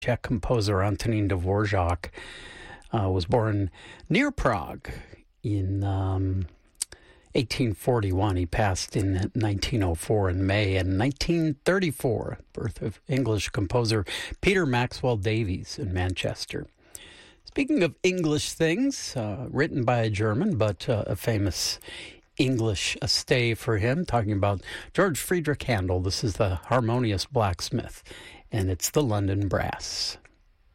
Czech composer Antonín Dvorak was born near Prague in 1841. He passed in 1904 in May. And 1934, birth of English composer Peter Maxwell Davies in Manchester. Speaking of English things, written by a German, but a famous English stay for him, talking about George Friedrich Handel. This is the Harmonious Blacksmith, and it's the London Brass.